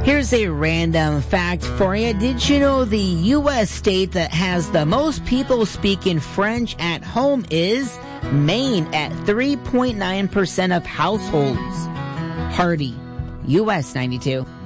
Here's a random fact for you. Did you know the U.S. state that has the most people speaking French at home is Maine at 3.9% of households? Hardy, U.S. 92.